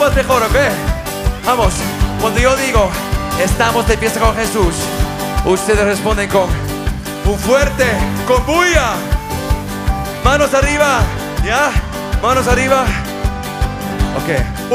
Más mejor, ¿ok? Vamos, cuando yo digo estamos de fiesta con Jesús, ustedes responden con un fuerte, con bulla. Manos arriba, ¿ya? Manos arriba. Ok.